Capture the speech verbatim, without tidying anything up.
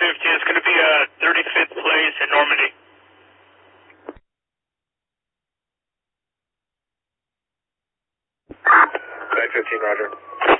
fifteen. It's going to be uh, thirty-fifth place in Normandy. nine fifteen, roger.